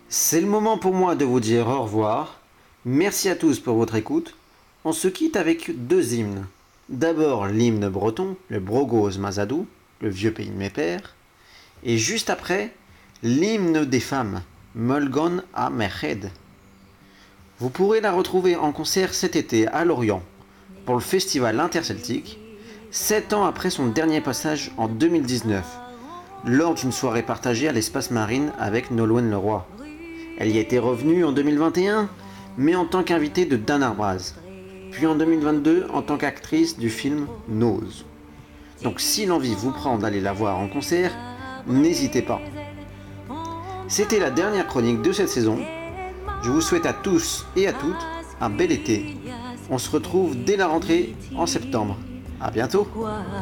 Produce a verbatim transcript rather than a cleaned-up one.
C'est le moment pour moi de vous dire au revoir. Merci à tous pour votre écoute. On se quitte avec deux hymnes. D'abord l'hymne breton, le Brogoz Mazadou, le vieux pays de mes pères. Et juste après, l'hymne des femmes, Molgon à Merched. Vous pourrez la retrouver en concert cet été à Lorient pour le festival interceltique, sept ans après son dernier passage en deux mille dix-neuf, lors d'une soirée partagée à l'Espace Marine avec Nolwenn Leroy. Elle y était revenue en deux mille vingt et un, mais en tant qu'invitée de Dan Arbraz, puis en deux mille vingt-deux en tant qu'actrice du film Nose. Donc si l'envie vous prend d'aller la voir en concert, n'hésitez pas. C'était la dernière chronique de cette saison. Je vous souhaite à tous et à toutes un bel été. On se retrouve dès la rentrée en septembre. À bientôt.